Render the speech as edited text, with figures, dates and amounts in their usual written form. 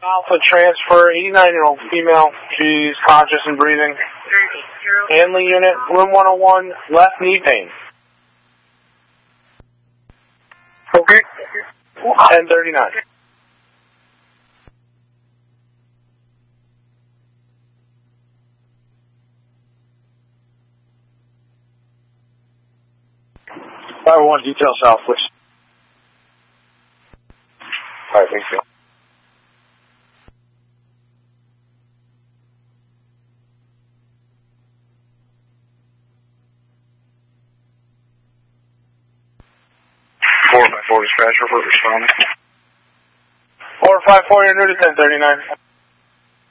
Alpha transfer, 89-year-old female. She's conscious and breathing. Hanley unit, room 101, left knee pain. Okay. 1039. One detail south, please. All right, thank you. Four dispatch report responding. 454, you're new to 1039.